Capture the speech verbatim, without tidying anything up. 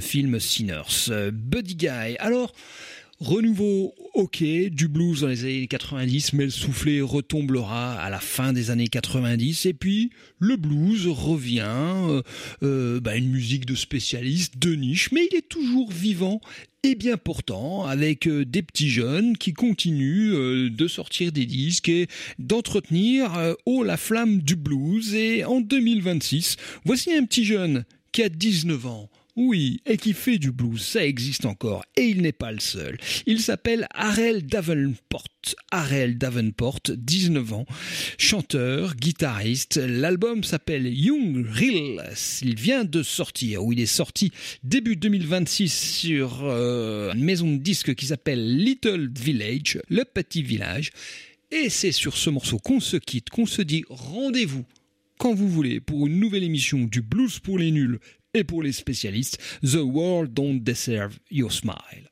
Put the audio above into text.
film Sinners. Euh, Buddy Guy. Alors, renouveau, ok, du blues dans les années quatre-vingt-dix, mais le soufflet retombera à la fin des années quatre-vingt-dix, et puis le blues revient, euh, euh, bah, une musique de spécialiste, de niche, mais il est toujours vivant et bien portant, avec euh, des petits jeunes qui continuent euh, de sortir des disques et d'entretenir euh, haut la flamme du blues. Et en deux mille vingt-six, voici un petit jeune qui a dix-neuf ans. Oui, et qui fait du blues, ça existe encore, et il n'est pas le seul. Il s'appelle Harel Davenport. Harel Davenport, dix-neuf ans, chanteur, guitariste. L'album s'appelle Young Real. Il vient de sortir, ou il est sorti début deux mille vingt-six sur euh, une maison de disques qui s'appelle Little Village, le petit village. Et c'est sur ce morceau qu'on se quitte, qu'on se dit rendez-vous quand vous voulez pour une nouvelle émission du blues pour les nuls et pour les spécialistes, The World Don't Deserve Your Smile.